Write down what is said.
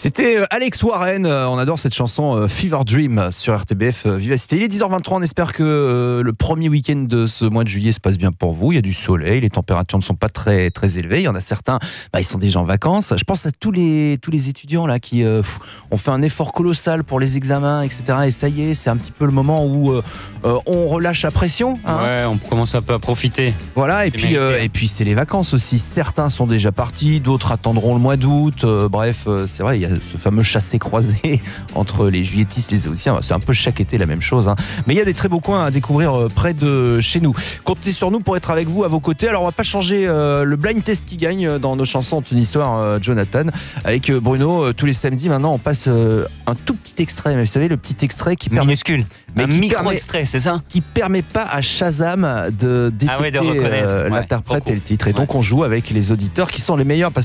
C'était Alex Warren, on adore cette chanson Fever Dream sur RTBF Vivacité. Il est 10h23, on espère que le premier week-end de ce mois de juillet se passe bien pour vous. Il y a du soleil, les températures ne sont pas très, très élevées. Il y en a certains, ils sont déjà en vacances. Je pense à tous les étudiants là qui ont fait un effort colossal pour les examens, etc. Et ça y est, c'est un petit peu le moment où on relâche la pression. Hein. Ouais, on commence un peu à profiter. Voilà, et puis c'est les vacances aussi. Certains sont déjà partis, d'autres attendront le mois d'août. Bref, c'est vrai, il y a ce fameux chassé-croisé entre les juilletistes et les haussiens. C'est un peu chaque été la même chose. Hein. Mais il y a des très beaux coins à découvrir près de chez nous. Comptez sur nous pour être avec vous à vos côtés. Alors on va pas changer le blind test qui gagne dans nos chansons en une histoire, Jonathan. Avec Bruno, tous les samedis maintenant, on passe un tout petit extrait. Mais vous savez, le petit extrait qui permet... Minuscule. Un micro-extrait, c'est ça ? Qui permet pas à Shazam de détecter de reconnaître l'interprète et le titre. Et donc on joue avec les auditeurs qui sont les meilleurs parce